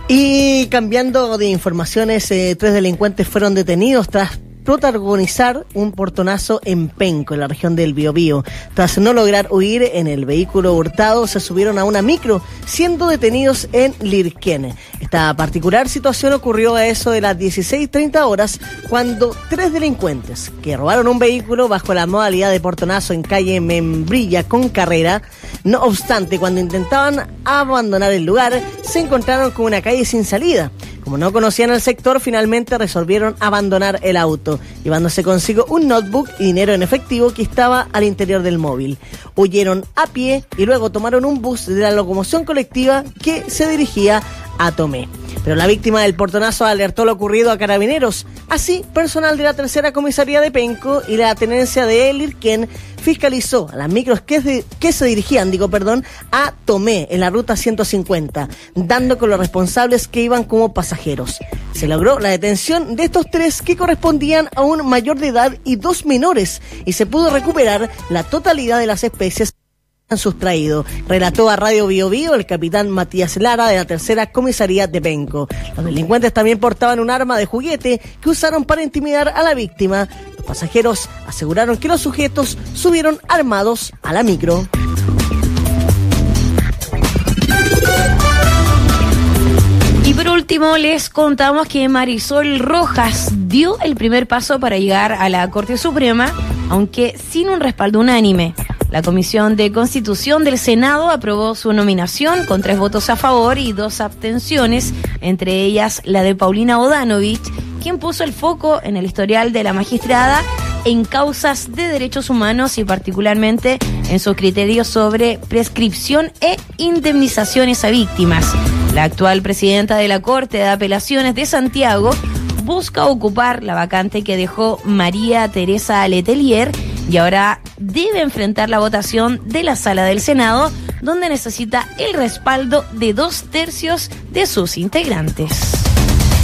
Y cambiando de informaciones, 3 delincuentes fueron detenidos tras protagonizar un portonazo en Penco, en la región del Biobío. Tras no lograr huir en el vehículo hurtado, se subieron a una micro, siendo detenidos en Lirquén. Esta particular situación ocurrió a eso de las 16:30 horas, cuando 3 delincuentes que robaron un vehículo bajo la modalidad de portonazo en calle Membrilla con Carrera. No obstante, cuando intentaban abandonar el lugar, se encontraron con una calle sin salida. Como no conocían el sector, finalmente resolvieron abandonar el auto, llevándose consigo un notebook y dinero en efectivo que estaba al interior del móvil. Huyeron a pie y luego tomaron un bus de la locomoción colectiva que se dirigía a Tomé. Pero la víctima del portonazo alertó lo ocurrido a Carabineros. Así, personal de la tercera comisaría de Penco y la tenencia de Lirquén fiscalizó a las micros que se dirigían, a Tomé en la ruta 150, dando con los responsables que iban como pasajeros. Se logró la detención de estos 3 que correspondían a un mayor de edad y 2 menores, y se pudo recuperar la totalidad de las especies han sustraído, relató a Radio Biobío el capitán Matías Lara de la tercera comisaría de Penco. Los delincuentes también portaban un arma de juguete que usaron para intimidar a la víctima. Los pasajeros aseguraron que los sujetos subieron armados a la micro. Y por último les contamos que Marisol Rojas dio el primer paso para llegar a la Corte Suprema, aunque sin un respaldo unánime. La Comisión de Constitución del Senado aprobó su nominación con 3 votos a favor y 2 abstenciones, entre ellas la de Paulina Odanovich, quien puso el foco en el historial de la magistrada en causas de derechos humanos y particularmente en sus criterios sobre prescripción e indemnizaciones a víctimas. La actual presidenta de la Corte de Apelaciones de Santiago busca ocupar la vacante que dejó María Teresa Letelier y ahora debe enfrentar la votación de la Sala del Senado, donde necesita el respaldo de 2/3 de sus integrantes.